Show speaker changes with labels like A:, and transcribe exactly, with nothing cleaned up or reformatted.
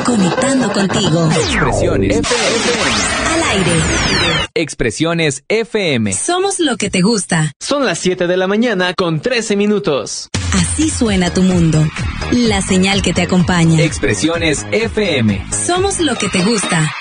A: Conectando contigo.
B: Expresiones F M.
A: Al aire.
B: Expresiones F M.
A: Somos lo que te gusta.
C: Son las siete de la mañana con trece minutos.
A: Así suena tu mundo. La señal que te acompaña.
B: Expresiones F M.
A: Somos lo que te gusta.